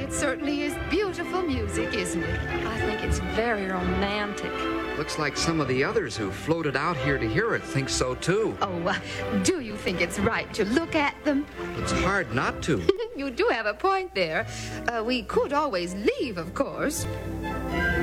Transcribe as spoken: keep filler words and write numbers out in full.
It certainly is beautiful music, isn't it? I think it's very romantic. Looks like some of the others who floated out here to hear it think so, too. Oh, uh, do you think it's right to look at them? It's hard not to. You do have a point there. Uh, we could always leave, of course.